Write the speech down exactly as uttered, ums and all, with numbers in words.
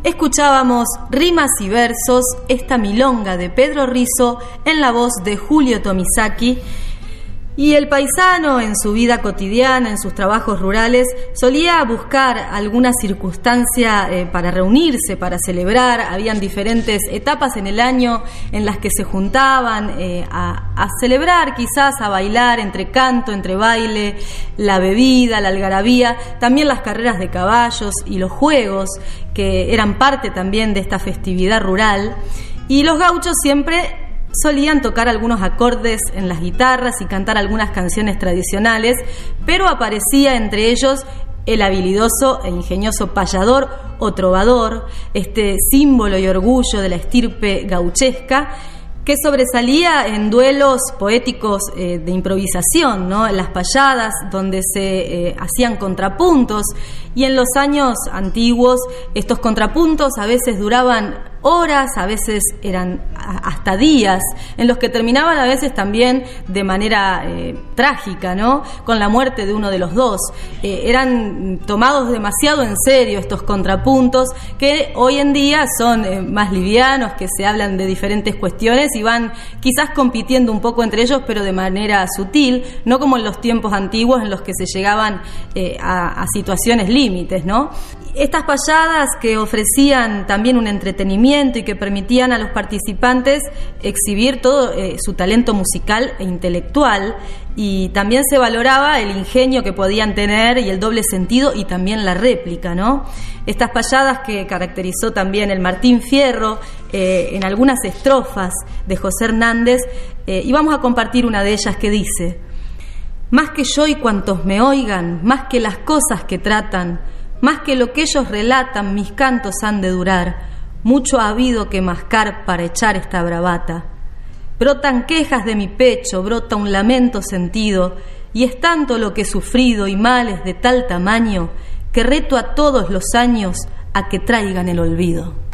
escuchábamos Rimas y Versos, esta milonga de Pedro Rizzo en la voz de Julio Tomisaki. Y el paisano, en su vida cotidiana, en sus trabajos rurales, solía buscar alguna circunstancia eh, para reunirse, para celebrar. Habían diferentes etapas en el año en las que se juntaban eh, a, a celebrar, quizás a bailar, entre canto, entre baile, la bebida, la algarabía, también las carreras de caballos y los juegos, que eran parte también de esta festividad rural. Y los gauchos siempre solían tocar algunos acordes en las guitarras y cantar algunas canciones tradicionales, pero aparecía entre ellos el habilidoso e ingenioso payador o trovador, este símbolo y orgullo de la estirpe gauchesca, que sobresalía en duelos poéticos eh, de improvisación, ¿no? En las payadas, donde se eh, hacían contrapuntos, y en los años antiguos estos contrapuntos a veces duraban horas, a veces eran hasta días, en los que terminaban a veces también de manera eh, trágica, ¿no? Con la muerte de uno de los dos. Eh, eran tomados demasiado en serio estos contrapuntos, que hoy en día son eh, más livianos, que se hablan de diferentes cuestiones y van quizás compitiendo un poco entre ellos, pero de manera sutil, no como en los tiempos antiguos en los que se llegaban eh, a, a situaciones límites, ¿no? Estas payadas, que ofrecían también un entretenimiento y que permitían a los participantes exhibir todo eh, su talento musical e intelectual, y también se valoraba el ingenio que podían tener y el doble sentido y también la réplica, ¿no? Estas payadas que caracterizó también el Martín Fierro eh, en algunas estrofas de José Hernández, eh, y vamos a compartir una de ellas que dice: más que yo y cuantos me oigan, más que las cosas que tratan, más que lo que ellos relatan, mis cantos han de durar. Mucho ha habido que mascar para echar esta bravata. Brotan quejas de mi pecho, brota un lamento sentido, y es tanto lo que he sufrido y males de tal tamaño, que reto a todos los años a que traigan el olvido.